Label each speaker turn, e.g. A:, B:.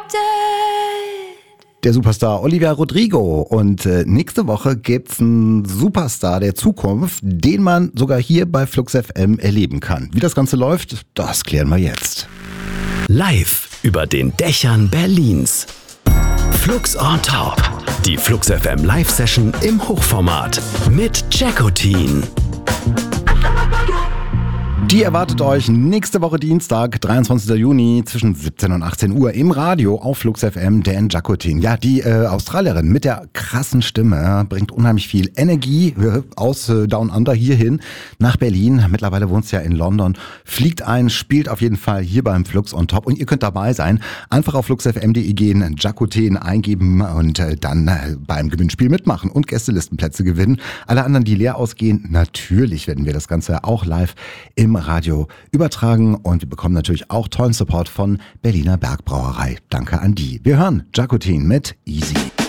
A: Der Superstar Olivia Rodrigo. Und nächste Woche gibt's einen Superstar der Zukunft, den man sogar hier bei Flux FM erleben kann. Wie das Ganze läuft, das klären wir jetzt.
B: Live über den Dächern Berlins. Flux on Top. Die Flux FM Live-Session im Hochformat mit Jackotin.
A: Die erwartet euch nächste Woche Dienstag, 23. Juni zwischen 17 und 18 Uhr im Radio auf Flux FM, Dan Jackotin. Ja, die Australierin mit der krassen Stimme bringt unheimlich viel Energie aus Down Under hierhin nach Berlin. Mittlerweile wohnt sie ja in London, fliegt ein, spielt auf jeden Fall hier beim Flux on Top und ihr könnt dabei sein. Einfach auf fluxfm.de gehen, Jackotin eingeben und dann beim Gewinnspiel mitmachen und Gästelistenplätze gewinnen. Alle anderen, die leer ausgehen, natürlich werden wir das Ganze auch live im Radio übertragen und wir bekommen natürlich auch tollen Support von Berliner Bergbrauerei. Danke an die. Wir hören Jackotin mit Easy.